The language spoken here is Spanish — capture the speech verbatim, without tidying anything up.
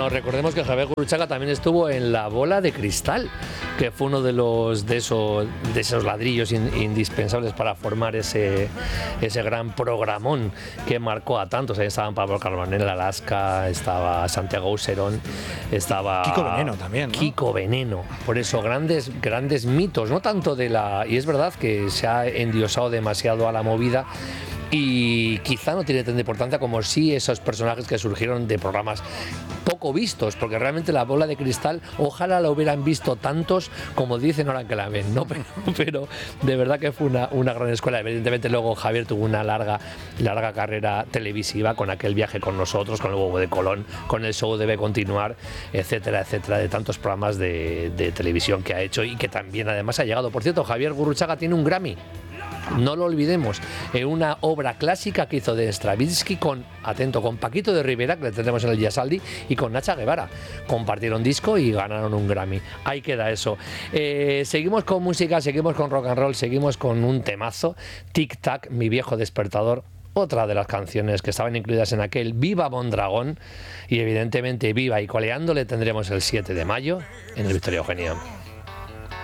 Bueno, recordemos que Javier Gurruchaga también estuvo en La Bola de Cristal, que fue uno de los de esos, de esos ladrillos in, indispensables para formar ese, ese gran programón que marcó a tantos. Ahí estaban Pablo Carbonell, Alaska, estaba Santiago Auserón, estaba Kiko Veneno también, ¿no? Kiko Veneno. Por eso, grandes, grandes mitos, no tanto de la... Y es verdad que se ha endiosado demasiado a la movida, y quizá no tiene tanta importancia como sí esos personajes que surgieron de programas poco vistos, porque realmente La Bola de Cristal ojalá la hubieran visto tantos como dicen ahora que la ven, ¿no? Pero, pero de verdad que fue una, una gran escuela. Evidentemente luego Javier tuvo una larga, larga carrera televisiva con aquel Viaje con nosotros, con el Huevo de Colón, con El Show Debe Continuar, etcétera, etcétera, de tantos programas de, de televisión que ha hecho y que también además ha llegado. Por cierto, Javier Gurruchaga tiene un Grammy, no lo olvidemos, en una obra clásica que hizo de Stravinsky con, atento, con Paquito de Rivera, que le tendremos en el Giasaldi, y con Nacha Guevara. Compartieron disco y ganaron un Grammy. Ahí queda eso. Eh, seguimos con música, seguimos con rock and roll, seguimos con un temazo, Tic Tac, Mi Viejo Despertador, otra de las canciones que estaban incluidas en aquel Viva Mondragón, y evidentemente Viva y Coleando le tendremos el siete de mayo en el Victoria Eugenia.